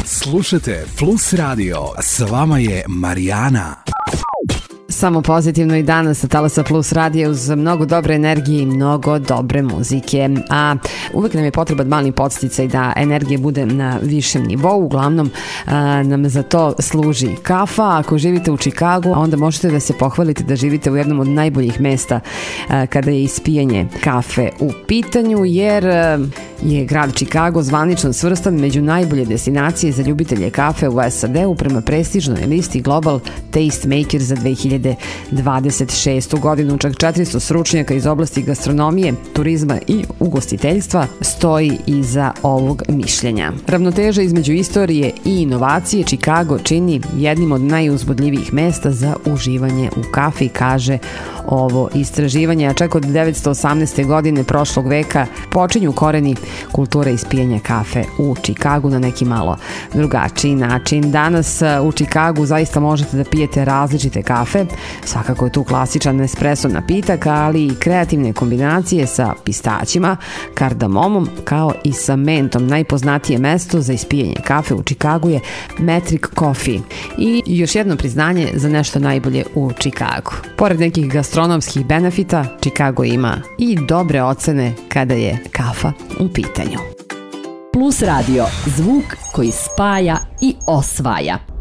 Slušajte Plus Radio, s vama je Marijana. Samo pozitivno i danas sa Talasa Plus radija uz mnogo dobre energije i mnogo dobre muzike. A uvek nam je potreban mali podsticaj da energija bude na višem nivou. Uglavnom nam za to služi kafa. Ako živite u Čikagu, onda možete da se pohvalite da živite u jednom od najboljih mesta kada je ispijanje kafe u pitanju, jer je grad Čikago zvanično svrstan među najbolje destinacije za ljubitelje kafe u SAD-u prema prestižnoj listi Global Tastemakers za 2026. godinu. Čak 400 stručnjaka iz oblasti gastronomije, turizma i ugostiteljstva stoji iza ovog mišljenja. Ravnoteža između istorije i inovacije Čikago čini jednim od najuzbudljivijih mesta za uživanje u kafi, kaže ovo istraživanje. A čak od 1918. godine prošlog veka počinju koreni kulture ispijanja kafe u Čikagu na neki malo drugačiji način. Danas u Čikagu zaista možete da pijete različite kafe. Svakako je tu klasičan espresso napitak, ali i kreativne kombinacije sa pistaćima, kardamomom kao i sa mentom. Najpoznatije mesto za ispijanje kafe u Čikagu je Metric Coffee. I još jedno priznanje za nešto najbolje u Čikagu. Pored nekih gastronomskih benefita, Čikago ima i dobre ocene kada je kafa u pitanju. Plus Radio, zvuk koji spaja i osvaja.